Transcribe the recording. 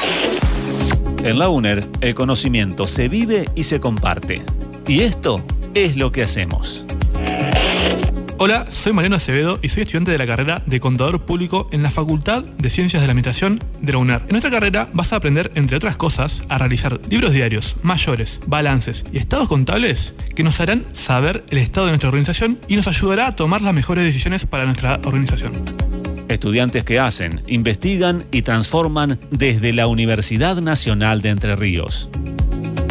En la UNER, el conocimiento se vive y se comparte. Y esto es lo que hacemos. Hola, soy Mariano Acevedo y soy estudiante de la carrera de Contador Público en la Facultad de Ciencias de la Administración de la UNER. En nuestra carrera vas a aprender, entre otras cosas, a realizar libros diarios, mayores, balances y estados contables que nos harán saber el estado de nuestra organización y nos ayudará a tomar las mejores decisiones para nuestra organización. Estudiantes que hacen, investigan y transforman desde la Universidad Nacional de Entre Ríos.